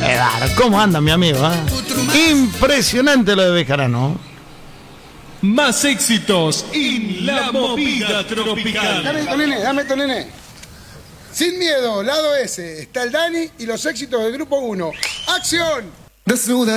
Qué ¿cómo anda mi amigo? Impresionante lo de Bejarano. Más éxitos en la movida tropical. Dame esto, nene. Sin miedo, lado S. Está el Dani y los éxitos del grupo 1. ¡Acción! Desnuda